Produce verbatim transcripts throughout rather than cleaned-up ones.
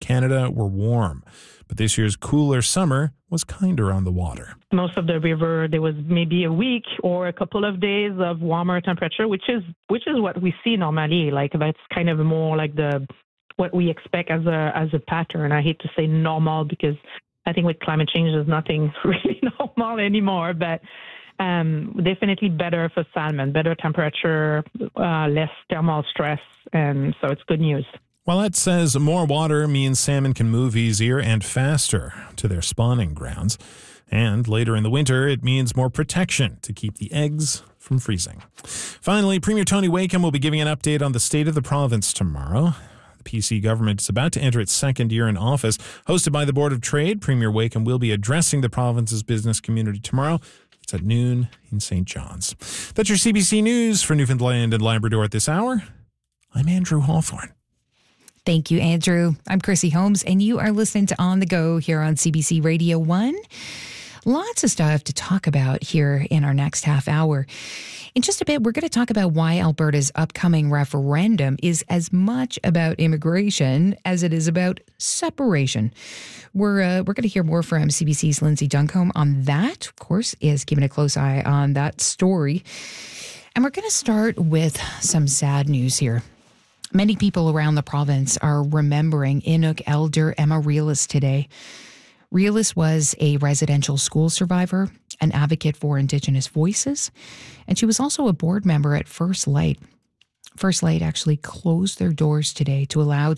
Canada were warm. But this year's cooler summer was kinder on the water. Most of the river, there was maybe a week or a couple of days of warmer temperature, which is which is what we see normally. Like that's kind of more like the what we expect as a as a pattern. I hate to say normal because I think with climate change, there's nothing really normal anymore. But um, definitely better for salmon, better temperature, uh, less thermal stress, and so it's good news. Willette says more water means salmon can move easier and faster to their spawning grounds. And later in the winter, it means more protection to keep the eggs from freezing. Finally, Premier Tony Wakeham will be giving an update on the state of the province tomorrow. The P C government is about to enter its second year in office. Hosted by the Board of Trade, Premier Wakeham will be addressing the province's business community tomorrow. It's at noon in Saint John's. That's your C B C News for Newfoundland and Labrador at this hour. I'm Andrew Hawthorne. Thank you, Andrew. I'm Chrissy Holmes, and you are listening to On the Go here on C B C Radio one. Lots of stuff to talk about here in our next half hour. In just a bit, we're going to talk about why Alberta's upcoming referendum is as much about immigration as it is about separation. We're uh, we're going to hear more from C B C's Lindsay Duncombe on that. Of course, is keeping a close eye on that story. And we're going to start with some sad news here. Many people around the province are remembering Inuk elder Emma Reelis today. Reelis was a residential school survivor, an advocate for Indigenous voices, and she was also a board member at First Light. First Light actually closed their doors today to allow,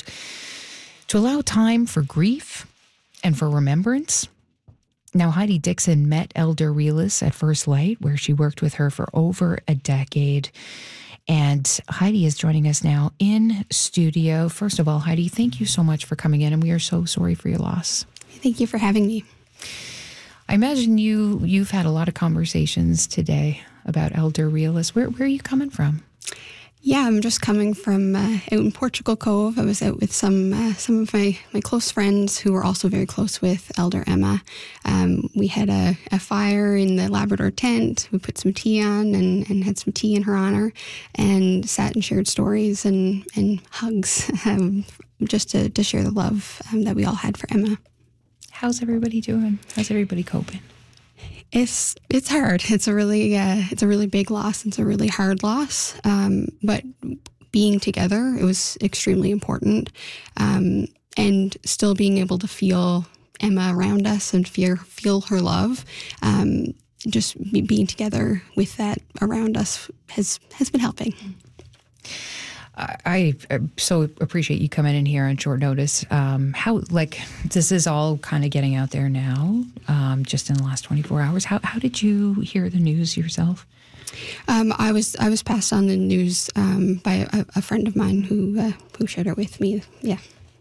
to allow time for grief and for remembrance. Now, Heidi Dixon met Elder Reelis at First Light, where she worked with her for over a decade. And Heidi is joining us now in studio. First of all, Heidi, thank you so much for coming in, and we are so sorry for your loss. Thank you for having me. I imagine you, you've had a lot of conversations today about Elder Reelis. Where, where are you coming from? Yeah, I'm just coming from uh, out in Portugal Cove. I was out with some uh, some of my, my close friends who were also very close with Elder Emma. Um, we had a, a fire in the Labrador tent. We put some tea on and, and had some tea in her honor and sat and shared stories and, and hugs um, just to, to share the love um, that we all had for Emma. How's everybody doing? How's everybody coping? It's it's hard. It's a really uh, it's a really big loss. It's a really hard loss. Um, but being together, it was extremely important. Um, and still being able to feel Emma around us and feel feel her love. Um, just be, being together with that around us has has been helping. I, I so appreciate you coming in here on short notice. Um, how, like, this is all kind of getting out there now, um, just in the last twenty-four hours. How how did you hear the news yourself? Um, I was I was passed on the news um, by a, a friend of mine who uh, who shared it with me. Yeah.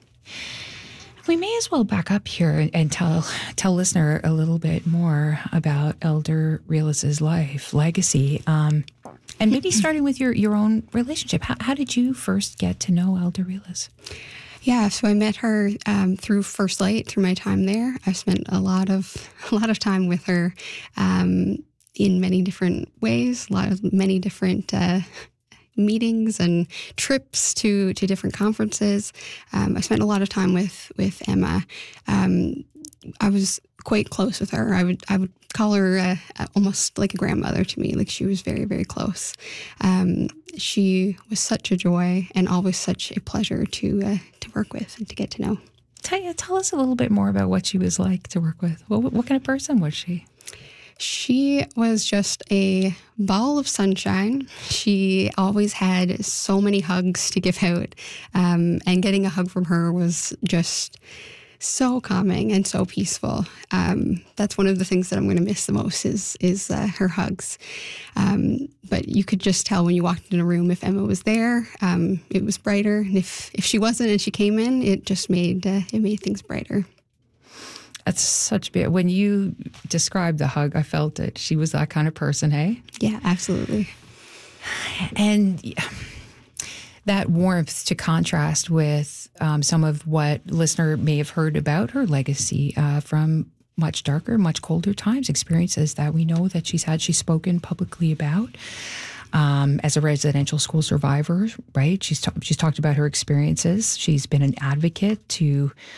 We may as well back up here and, and tell tell listener a little bit more about Elder Reelis's life, legacy, um, and maybe starting with your, your own relationship. How, how did you first get to know Elder Reelis? Yeah, so I met her um, through First Light, through my time there. I've spent a lot of a lot of time with her um, in many different ways, a lot of many different uh, meetings and trips to, to different conferences. Um, I spent a lot of time with with Emma. Um, I was quite close with her. I would I would call her uh, almost like a grandmother to me. Like she was very, very close. Um, she was such a joy and always such a pleasure to uh, to work with and to get to know. Tell, tell us a little bit more about what she was like to work with. What, what kind of person was she? She was just a ball of sunshine. She always had so many hugs to give out. Um, and getting a hug from her was just so calming and so peaceful. Um, that's one of the things that I'm going to miss the most is is uh, her hugs. Um, but you could just tell when you walked in a room if Emma was there, um, it was brighter. And if, if she wasn't and she came in, it just made uh, it made things brighter. That's such a, when you described the hug, I felt it. She was that kind of person, hey? Yeah, absolutely. And that warmth to contrast with um, some of what listener may have heard about her legacy uh, from much darker, much colder times, experiences that we know that she's had, she's spoken publicly about. Um, as a residential school survivor, right? She's ta- she's talked about her experiences. She's been an advocate to